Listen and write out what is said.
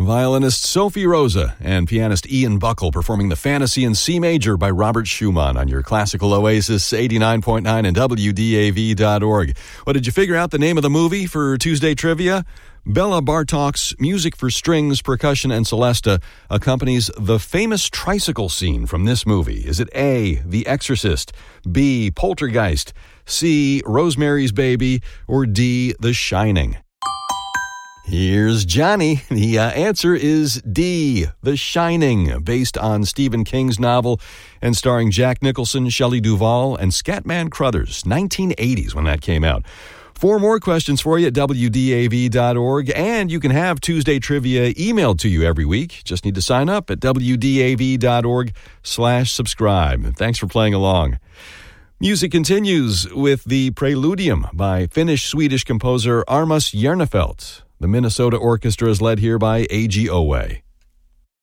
Violinist Sophie Rosa and pianist Ian Buckle performing the Fantasy in C Major by Robert Schumann on your classical oasis 89.9 and WDAV.org. Well, did you figure out the name of the movie for Tuesday Trivia? Bella Bartok's music for strings, percussion, and celesta accompanies the famous tricycle scene from this movie. Is it A, The Exorcist, B, Poltergeist, C, Rosemary's Baby, or D, The Shining? Here's Johnny. The answer is D, The Shining, based on Stephen King's novel and starring Jack Nicholson, Shelley Duvall, and Scatman Crothers. 1980s when that came out. 4 more questions for you at WDAV.org, and you can have Tuesday Trivia emailed to you every week. Just need to sign up at WDAV.org/subscribe. Thanks for playing along. Music continues with the Preludium by Finnish-Swedish composer Armas Järnefelt. The Minnesota Orchestra is led here by A.G. Owe.